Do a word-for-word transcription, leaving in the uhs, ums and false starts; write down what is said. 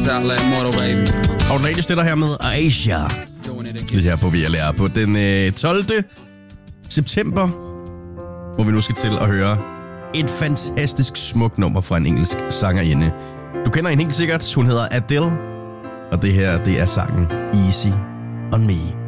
Lights out like Mortal, baby. Og den stiller her med Aisha. Det her på V L R på den øh, tolvte september, hvor vi nu skal til at høre et fantastisk smukt nummer fra en engelsk sangerinde. Du kender hende helt sikkert. Hun hedder Adele. Og det her, det er sangen Easy on Me.